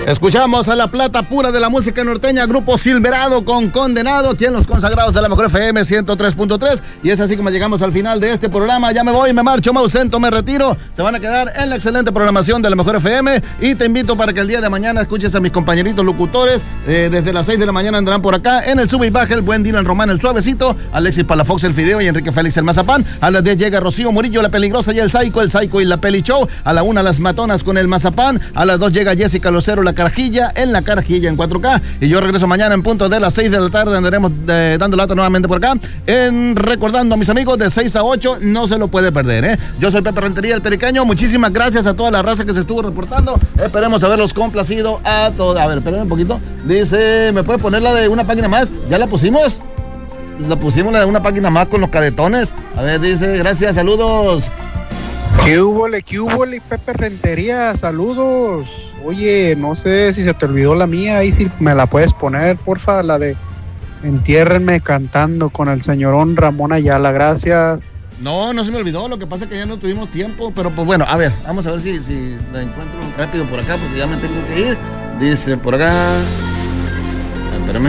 Escuchamos a la plata pura de la música norteña, Grupo Silverado con Condenado, aquí en los consagrados de la mejor FM 103.3. Y es así como llegamos al final de este programa. Ya me voy, me marcho, me ausento, me retiro. Se van a quedar en la excelente programación de la mejor FM. Y te invito para que el día de mañana escuches a mis compañeritos locutores. Desde las 6 de la mañana andarán por acá. En el sube y baja, el buen Dylan Román, el suavecito. Alexis Palafox, el Fideo, y Enrique Félix, el Mazapán. A las 10 llega Rocío Murillo, la peligrosa, y el Psycho y la Peli Show. A la 1 las matonas con el Mazapán. A las 2 llega Jessica Lucero, la Carajilla, en la Carajilla en 4K. Y yo regreso mañana en punto de las 6 de la tarde. Andaremos dando lata nuevamente por acá. Recordando a mis amigos, de 6 a 8, no se lo puede perder, Yo soy Pepe Rentería, el Periqueño. Muchísimas gracias a toda la raza que se estuvo reportando. Esperemos haberlos complacido a todos. A ver, espérenme un poquito. Dice, ¿me puede poner la de una página más? ¿Ya la pusimos? La pusimos la de una página más con los cadetones. A ver, dice, gracias, saludos. ¿Qué hubo, Pepe Rentería? Saludos. Oye, no sé si se te olvidó la mía, ahí si me la puedes poner, porfa, la de Entiérrenme cantando con el señorón Ramón Ayala, gracias. No se me olvidó, lo que pasa es que ya no tuvimos tiempo, pero pues bueno, a ver, vamos a ver si la encuentro rápido por acá, porque ya me tengo que ir. Dice por acá, espérame.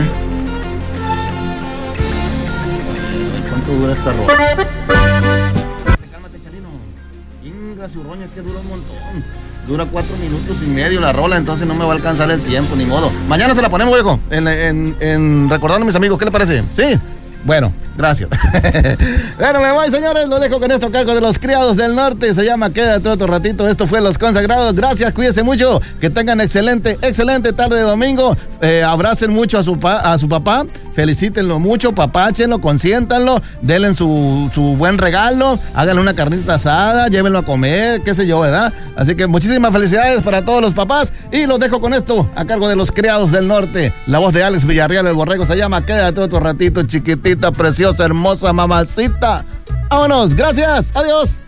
¿Cuánto dura esta rola? Cálmate, Charino. Inga, su roña, que dura un montón. Dura 4 minutos y medio la rola, entonces no me va a alcanzar el tiempo, ni modo. Mañana se la ponemos, viejo, en recordando a mis amigos. ¿Qué le parece? ¿Sí? Bueno, gracias. Bueno, me voy, señores. Lo dejo con esto a cargo de los criados del norte. Se llama Quédate otro ratito. Esto fue Los Consagrados. Gracias, cuídense mucho. Que tengan excelente tarde de domingo. Abracen mucho a su papá. Felicítenlo mucho, papáchenlo, consiéntanlo, denle su buen regalo, háganle una carnita asada, llévenlo a comer, qué sé yo, ¿verdad? Así que muchísimas felicidades para todos los papás y los dejo con esto a cargo de los criados del norte. La voz de Alex Villarreal, el borrego, se llama Quédate otro ratito, chiquitita, preciosa, hermosa, mamacita. Vámonos, gracias, adiós.